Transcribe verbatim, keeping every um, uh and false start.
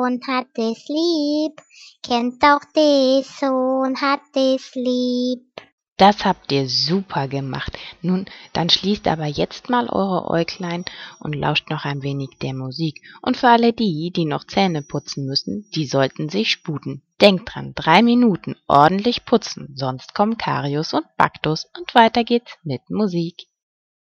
Sohn hat es lieb, kennt auch der Sohn hat es lieb. Das habt ihr super gemacht. Nun, dann schließt aber jetzt mal eure Äuglein und lauscht noch ein wenig der Musik. Und für alle die, die noch Zähne putzen müssen, die sollten sich sputen. Denkt dran, drei Minuten ordentlich putzen, sonst kommen Karius und Baktus und weiter geht's mit Musik.